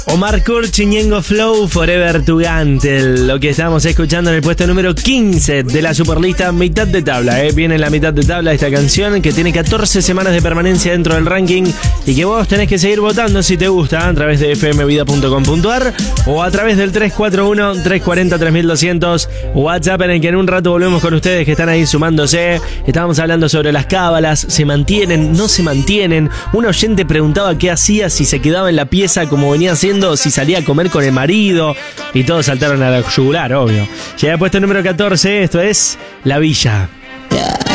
Omar Kurz, Ñengo Flow, Forever Tugantel. Lo que estamos escuchando en el puesto número 15 de la Superlista, mitad de tabla. Viene en la mitad de tabla esta canción que tiene 14 semanas de permanencia dentro del ranking y que vos tenés que seguir votando si te gusta a través de fmvida.com.ar o a través del 341-340-3200 WhatsApp, en el que en un rato volvemos con ustedes que están ahí sumándose. Estábamos hablando sobre las cábalas, se mantienen, no se mantienen. Un oyente preguntaba qué hacía, si se quedaba en la pieza como venía haciendo, si salía a comer con el marido, y todos saltaron a la yugular, obvio. Llega al puesto número 14, esto es La Villa.